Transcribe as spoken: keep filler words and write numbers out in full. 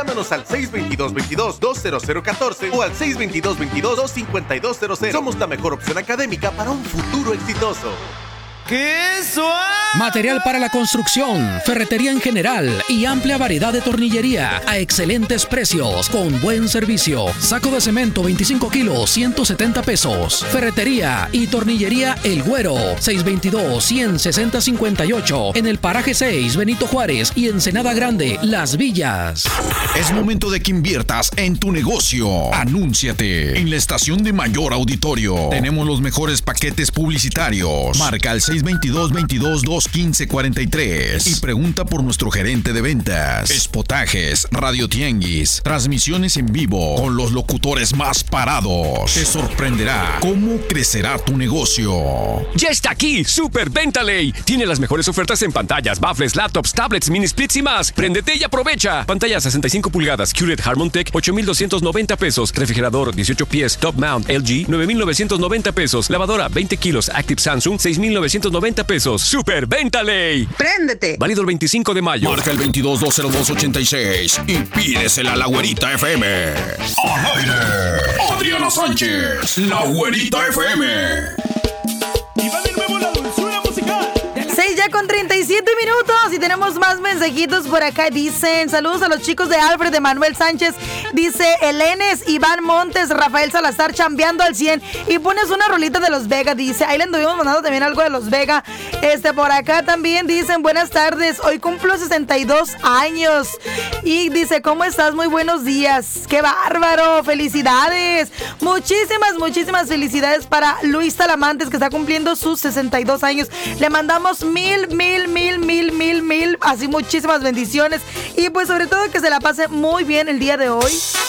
Llámanos al seis dos dos, veintidós, dos cero cero catorce o al seis dos dos, veintidós, dos cincuenta y dos cero cero. Somos la mejor opción académica para un futuro exitoso. ¡Qué suave! Material para la construcción, ferretería en general y amplia variedad de tornillería a excelentes precios con buen servicio. Saco de cemento veinticinco kilos, ciento setenta pesos. Ferretería y tornillería El Güero, seis dos dos, cien, sesenta, cincuenta y ocho. En el paraje seis, Benito Juárez y Ensenada Grande, Las Villas. Es momento de que inviertas en tu negocio. Anúnciate en la estación de mayor auditorio. Tenemos los mejores paquetes publicitarios. Marca el seis dos dos, veintidós, dos quince, cuarenta y tres y pregunta por nuestro gerente de ventas. Espotajes, radio tianguis, transmisiones en vivo con los locutores más parados. Te sorprenderá cómo crecerá tu negocio. Ya está aquí, Super Venta Ley. Tiene las mejores ofertas en pantallas, baffles, laptops, tablets, mini splits y más. Préndete y aprovecha. Pantalla sesenta y cinco pulgadas, Q L E D Harmon Tech, ocho mil doscientos noventa pesos. Refrigerador dieciocho pies, Top Mount L G, nueve mil novecientos noventa pesos. Lavadora veinte kilos, Active Samsung, seis mil novecientos noventa pesos. Super Venta Ley. ¡Préndete! Válido el veinticinco de mayo. Marca el veintidós, dos cero dos, ochenta y seis y pídesela a La Güerita F M. Al aire, Adriana Sánchez, La Güerita F M. Y va de nuevo la dulzura musical. seis ya con treinta y siete minutos y tenemos más mensajitos por acá. Dicen, saludos a los chicos de Alfred, de Manuel Sánchez. Dice, Elenes, Iván Montes, Rafael Salazar chambeando al cien. Y pones una rolita de Los Vega, dice. Ahí le anduvimos mandando también algo de Los Vega. Este, por acá también dicen, buenas tardes. Hoy cumplo sesenta y dos años. Y dice, ¿cómo estás? Muy buenos días. ¡Qué bárbaro! ¡Felicidades! Muchísimas, muchísimas felicidades para Luis Talamantes, que está cumpliendo sus sesenta y dos años. Le mandamos mil, mil, mil, mil, mil, mil, así muchísimas bendiciones y pues sobre todo que se la pase muy bien el día de hoy.